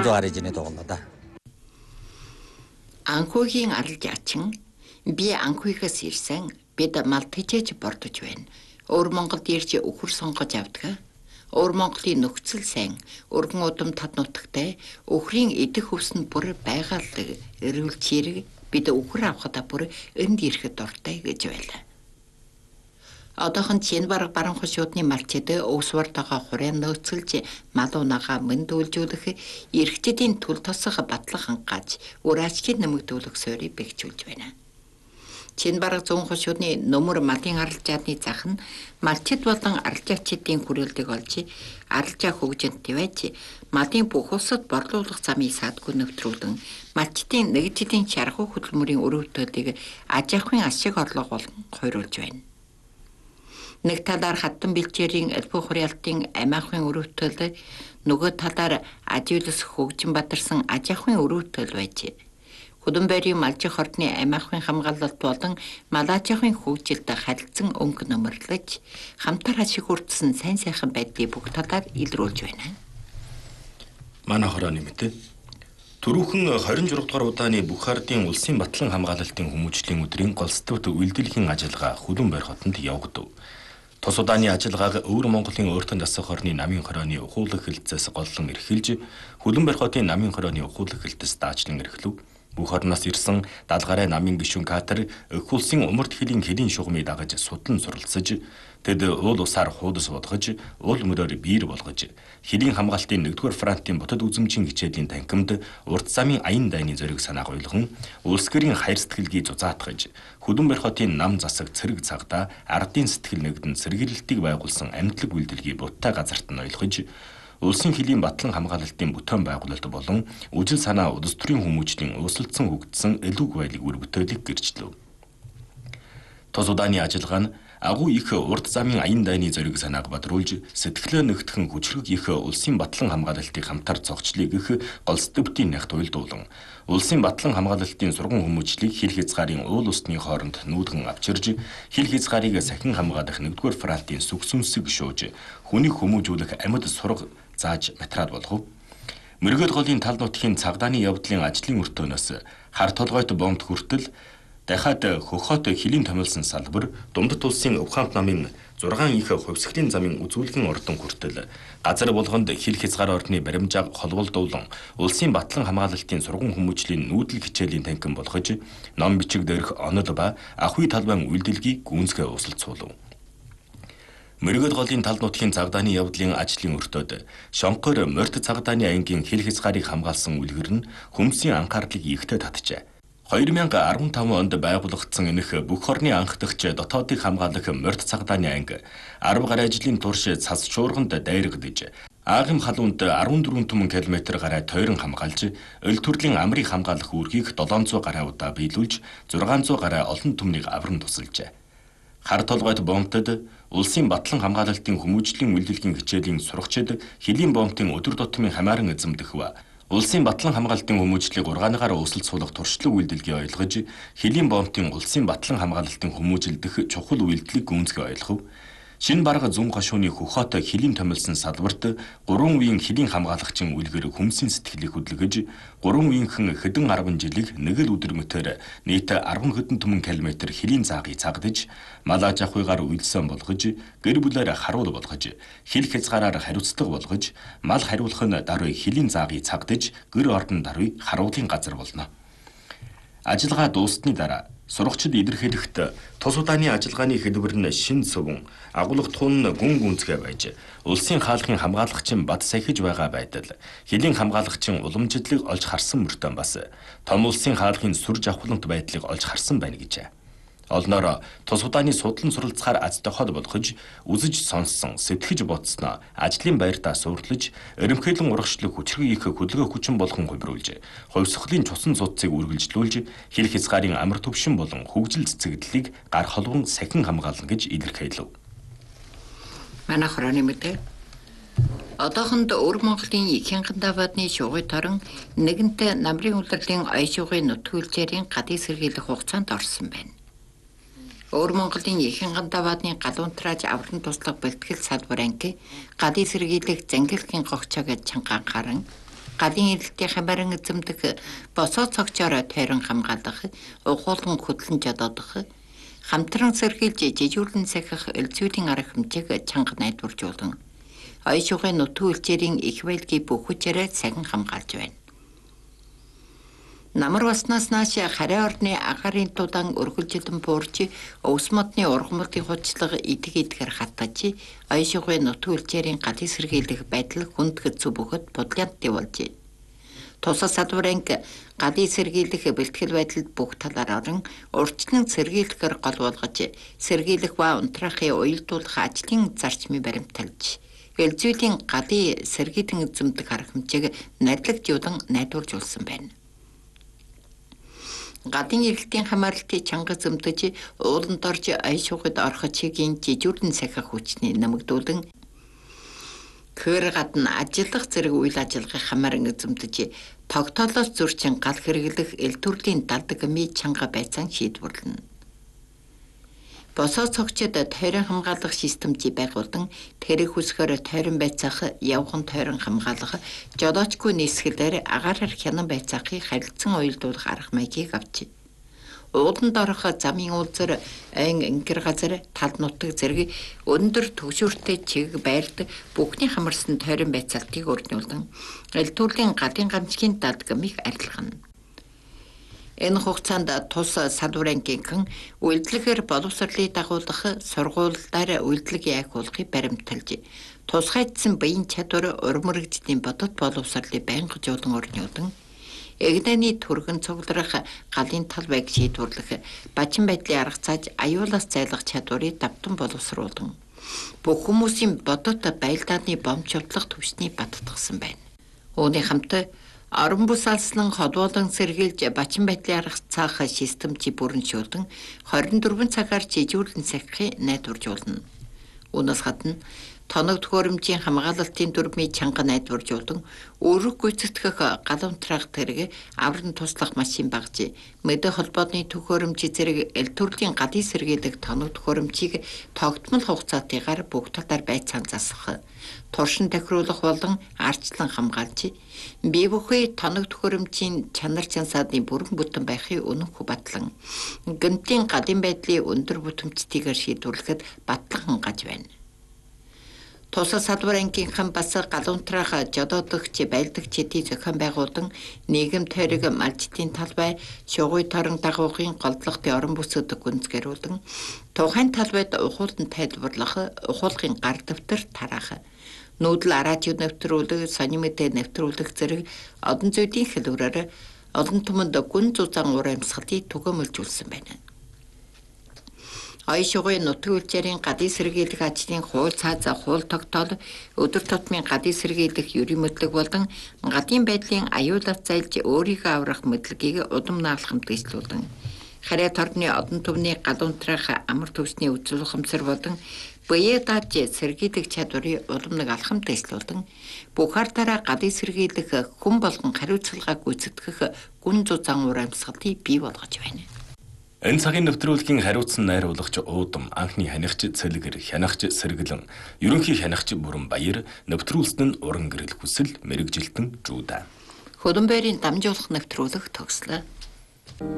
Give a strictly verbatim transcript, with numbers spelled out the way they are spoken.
먼저 알아지네 도올라다. Анхүйгийн арал жаачин би анхүйгээс ирсэн бид Малтажж бордож байна. Өвөр Монголд ирж өхөр сонгож авдаг. Өвөр Монголын нөхцөл сайн, өргөн удам тад нутагтай, өхрийн идэх хөвсөнд бүр байгаал эрүүл чирэг бид өхөр авахда бүр энд ирэхэд дуртай гэж байлаа. Одоохон чинь бараг баруун хошуудны малчид өвсвартагаа хурын нөөцөлж малуунагаа мэндүүлжүүлэх эрхчдийн тул тосох батлах хангааж ураачгийн нэмэгдүүлэх суурийг бэхжүүлж байна. Чинь бараг зүүн хошуудны нөмөр малын аралжааны зах нь малчид болон аралжаачдын хүрээлтийг олж аралжаа хөгжинд твэж малын бүх усад борлуулах замыг саадгүй нэвтрүүлэн малчдын нэгжидийн шархуу хөдөлмөрийн өрөвдөлтийг аж ахуйн ашиг орлого болон хойруулж байна. Нэг талаар хаттан бэлчээрийн элбэг хураалтын амиахын өрөвтөл, нөгөө талаар ажиулс хөгжин бадарсан аж ахуйн өрөвтөл байж. Хөдөнбөрийн малжих ордны амиахын хамгаалалт болон малаж ахуйн хөгжилд харилцан өнгө нөмөрлөж, хамтар ашиг хүртсэн сайн сайхан байдлыг бүх талаар илрүүлж байна. Манай хорооны мэт. Түрүүхэн хорин журам дугаар удааны Бухардын улсын батлан хамгаалалтын хүмүүжлийн өдрийн голцтовд үйлдвэрлэлийн ажиллагаа Хүлэнбайр хотод явагдав. Тус удааны ажиллагааг Өвөр Монголын өөртөө засах орны намын хорооны ухуулах хэлтсээс голлон эрхэлж, Хүлэнбайр хотын намын хорооны ухуулах хэлтс даачлан эрхлэв. Бүх орноос ирсэн даалгараа намын гишүүн Катар өх улсын умард хилийн хэлийн шугамыг дагаж судлан суралцаж, тэд уул усаар хуудас бодгож, уул мөрөөр биер болгож, хилийн хамгаалтын нэгдүгээр фронтын ботод үзэмжийн хичээлийн танхимд урт замын аян дайны зориг санааг ойлгон, улс гэрийн хайр сэтгэлгийг зузаатгаж, Хүлэнбайр хотын нам засаг цэрэг цагдаа ардын сэтгэл нэгдэн сэргийлэлтийг байгуулсан амьдлаг үйлдэлгийг буттай газарт нь ойлгож, улсын хилийн батлан хамгаалалтын бүтээн байгуулалт болон үжил санаа улс төрийн хүмүүжлийн өсөлтсөн хөгжсөн элүүг байлыг үр бүтээлийг гэрчлэв. Тус удааны ажиллагаа нь агуу их урт замын аян дайны зориг санааг бадруулж, сэтгэлээ нэгтгэн хүчрэг их улсын батлан хамгаалалтыг хамтар цогцлыг их голцтөвтийн нягт уйлдуулан, улсын батлан хамгаалалтын сурган хүмүүжлийг хил хязгаарын уул усны хооронд нүүдгэн авчирж, хил хязгаарыг сахин хамгаалах нэгдүгээр фронтын сүх сүнсэг шууж, хүнийг хүмүүжүүлэх амьд сурга зааж материал болгов. Мөргөд голын тал нутгийн цагдааны явдлын ажлын өртөөнөөс хар толгойд бомбд хүртэл дахиад хөхөт хилийн томилсон салбар Дундад улсын Увхант намын зургаан их хувьсгалын замын үзүүлгэн ордон хүртэл газар болгонд хил хязгаар ордны баримжааг холболдуулан улсын батлан хамгаалалтын сурган хүмүүжлийн нүүдэл хичээлийн танхим болгож, ном бичиг дээрх онол ба ахуй талбайн үйлдэлгийг гүнзгий усалцуулав. Мөргөд голын тал нутгийн цагдааны явдлын ажлын өртөөд шонхоор морьт цагдааны ангийн хил хязгаарыг хамгаалсан үлгэр нь хүмсийн анхаарлыг ихтэй татжээ. две тысячи десять онд байгуулагдсан энэх бүх орны анх дахь дотоодыг хамгаалах морьт цагдааны анги арав гаруй ажлын турш цас шуурганд дайрагдж, Аагим халуунд дөрвөн түмэн километр гарай тойрон хамгаалж, өл төрлийн амрыг хамгаалах үүргийг долоон зуун гаруй удаа биелүүлж, зургаан зуун гаруй олон түмнийг авран тусалжээ. Хар толгойд бомбтод улсын батлан хамгаалалтын хүмүүжлийн үйлдвэрлэлийн хичээлийн сурагчид хилийн бомбтын өдөр тутмын хамааран эзэмдэх ба улсын батлан хамгаалалтын хүмүүжлийг ургааныгаар өсөлцүүлэх туршлага үйлдэлгийг ойлгож, хилийн бомбтын улсын батлан хамгаалалтын хүмүүжилдэх чухал үйлдэлийг гүнзгий ойлгов. Шинэ бараг зүүн хошууны хөхөт хилийн томилсон салбарт гурван үеийн хилийн хамгаалагчийн үлгэр хүмсийн сэтгэлийг хөдөлгөж, гурван үеийнхэн хэдэн арван жилиг нэг л өдөр мөтөр нийт арван хэдэн түмэн километр хилийн заагыг цагдаж, малаж ахуйгаар үйлсэн болгож, гэр бүлээр харуул болгож, хил хязгаараар хариуцлага болгож, мал хариулах нь даруй хилийн заагыг цагдаж, гэр ордон даруй харуулын газар болно. Ажиллагаа дуусны дараа сурагчид илэрхийлэхэд тус удааны ажиллагааны хэлбэр нь шин цөвөн, агуулга тун гүн гүнзгий байж, улсын хаалгын хамгаалагчин бат сахиж байгаа байтал, хилийн хамгаалагчин уламжлалыг олж харсан мөртөө бас том улсын хаалгын сүр жавхлант байдлыг олж харсан байна гэжээ. Олноор тус удааны судлан суралцахаар аз тохиол болгож, үзэж сонссон, сэтгэж бодсноо ажлын байртаа суурлаж, эрэмхээлэн урагшлаг хүчрэг их хөдөлгөөн хүчин болгон хувируулж, хувьсгалын чусан цуцыг үргэлжлүүлж, хил хязгаарын амар төвшин болон хөгжил цэцэгдлийг гар холгон сахин хамгаална гэж илэрхийлв. Манай хорооны мэдээ. Одоохонд Өвөр Монголын ихэнхэн даваадны шугуй торон нэгэнтээ намрын улирлын ой шугуй нутгүйлжээрийн гадыг сэргийлэх хугацаанд орсон байна. Өвөр Монголын ихэнхэн даваадны галуунтрааж авран туслах бэлтгэл салбар анги гадыг сэргийлэх зангилахын гогчоо гэж чангаан гарan Гадын эрэлтийн хамааран эзэмдэх босоо цогцоор тойрон хамгаалах, ухуулган хөдлөн жодоодох, хамтран сэргийлж жижүүрлэн сахих элзүүдийн арга хэмжээг чанга найдваржуулан оюун шугын нутгийн үйлчээрийн их байлгийг бүх хүчээрээ сахин хамгаалж байна. Намар баснаас нааш харай орны агарын тудаан өргөлжилэн буурч өвс модны ургамлын хучлага идэг идгээр хатгаж оюун шугын нутгийн үйлчээрийн гадын сэргийлэх байдал хүнд хэцүү бөгөөд бодлонтой болж байна. Тусас садвранг гадын сэргийлэх бэлтгэл байдалд бүх талаар орон урьдчилан сэргийлэхээр гол болгож сэргийлэх ба унтраахын уялдуулах ажлын зарчмыг баримталж элзүүдийн гадын сэргийлэн эзэмдэх арга хэмжээг нарлагжуулан найдваржуулсан байна. Гадын эрэлтийн хамаарлтыг чанга зэмдэж ууланд орж оюун шугад орох чигийн жижүүрлэн сахих хүчний нэмэгдүүлэн хөр гадна ажиллах зэрэг үйл ажиллагааны хамааран эзэмдэж тогтоолоос зөрчин гал хэрэглэх эл төрлийн далдаг ми чанга байцаан шийдвэрлэнэ. Босоо цогцод тойрон хамгаалах системжийг байгуулан тэрэг хүсгээр тойрон байцаах, явган тойрон хамгаалах, жолоочгүй нийсгэлээр агаараар хянан байцаахыг харилцан уялдуулах арга маягийг авчи. Ууланд орох замын уулзар айн ингэр газар тал нутаг зэрэг өндөр төгшөөртэй чиг байрд бүхний хамарсан тойрон байцаалтыг өрнүүлэн эл төрлийн гадын гамчгийн далдгамыг арилгана. Энэ хугацаанд тус садврангийнхэн үйлдэлгээр боловсролыг дагуулах сургуульдаар үйлдэлийг яахуулахыг баримталж тусгайдсан биеийн чадвар урмөрөгжлийн бодит боловсролыг байнга жуулан өрнүүлэн эгнэний түргэн цугларах галын талбайг шийдвэрлэх бачин байдлын арга цааж аюулаас зайлах чадварыг давтан боловсруулан бүх хүмүүсийн бодит байлдааны бомчовтлох түвшний баттгсан байна. Үүний хамт орон бус алслан ходволон сэргийлж бачин байдлын арга цаах системжийг бүрэншүүлэн хорин дөрвөн цагаар жижүүрлэн сахихыг найдваржуулна. Үүнээс гадна тоног төхөөрөмжийн хамгаалалтын дүрмийг чанга найдваржуулан өрөг гүйцэтгэх галуунтраах тэрэг авран туслах машин багж мэдээ холбооны төхөөрөмж зэрэг эл төрлийн гадын сэргийлэх тоног төхөөрөмжийг тогтмол хугацаатайгаар бүх талаар байцаан засах, туршин тохируулах болон арчлан хамгаалж бие бүхий тоног төхөөрөмжийн чанар чансаадын бүрэн бүтэн байхыг өнөөхөө батлан гэмтийн гадын байдлын өндөр бүтэмжтэйгээр шийдвэрлэхэд батлан хангаж байна. Тусас садврангийнхан бас галуунтраах жодоодогч байлдагч эдийн зохион байгуулан нийгэм тойрог малжтын талбай шугуй торон дагуугын голдлогын орон бүсэд гүнзгэрүүлэн тухайн талбайд ухуулан тайлбарлах ухуулгын гар дэвтэр тараах нүүдэл радио нэвтрүүлэг сонин мэдээ нэвтрүүлэх зэрэг одон зүйдийн хэлбэрээр олон түмэнд гүн зузаан уур амьсгалыг түгээмэлжүүлсэн байна. Оюун шугын нутгийн үйлчээрийн гадын сэргийлэх ажлын хууль цааз хууль тогтоол өдөр тутмын гадын сэргийлэх ерийн мэдлэг болон гадын байдлын аюулаас зайлж өөрийгөө аврах мэдлэгийг удам наалхамд дэвшлүүлэн харай торны одон түвний галуунтраах амар төвсний үзэл ухамсар болон бие дааж сэргийлэх чадварыг удамнаг алхамд дэвшлүүлэн бүх хартаараа гадын сэргийлэх хүн болгон хариуцлагаа гүйцэтгэх гүн зузаан уур амьсгалыг бий болгож байна. Энэ цагийн нэвтрүүлгийн хариуцсан найруулагч уудам анхны хянагч цэлгэр хянагч сэргэлэн ерөнхий хянагч бүрэн баяр нэвтрүүлсэн нь уран гэрэл хүсэл мэрэгжилтэн жуудаа. Хөдөнбөрийн дамжуулах нэвтрүүлэг төгслөө.